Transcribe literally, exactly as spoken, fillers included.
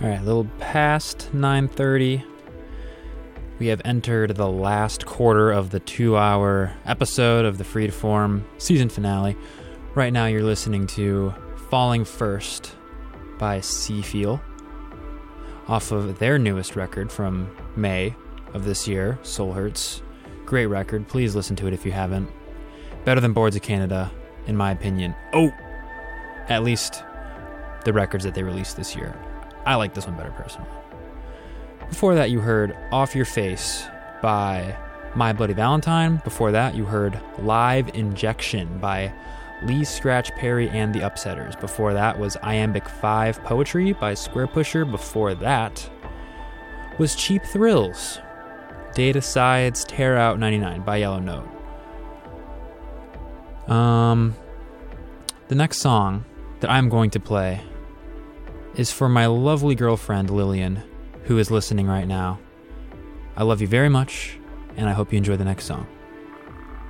All right, a little past nine thirty. We have entered the last quarter of the two-hour episode of the Freeform season finale. Right now you're listening to Falling First by Seafeel off of their newest record from May of this year, Soul Hurts. Great record. Please listen to it if you haven't. Better than Boards of Canada, in my opinion. Oh! At least the records that they released this year. I like this one better personally. Before that, you heard Off Your Face by My Bloody Valentine. Before that, you heard Live Injection by Lee Scratch Perry and the Upsetters. Before that was Iambic five Poetry by Square Pusher. Before that was Cheap Thrills, Data Sides Tear Out ninety-nine by Yellow Note. Um, the next song that I'm going to play is for my lovely girlfriend Lillian, who is listening right now. I love you very much, and I hope you enjoy the next song.